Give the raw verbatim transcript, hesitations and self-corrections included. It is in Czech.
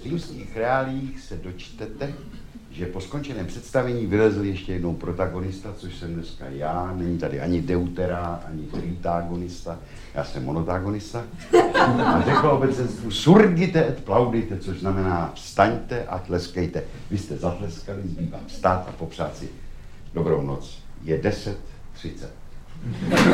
V římských reálích se dočtete, že po skončeném představení vylezl ještě jednou protagonista, což jsem dneska já, není tady ani deutera, ani tritagonista, já jsem monotagonista. A řekl obecenstvu surgite et plaudite, což znamená vstaňte a tleskejte. Vy jste zatleskali, zbývá vstát a popřát si dobrou noc. Je deset třicet.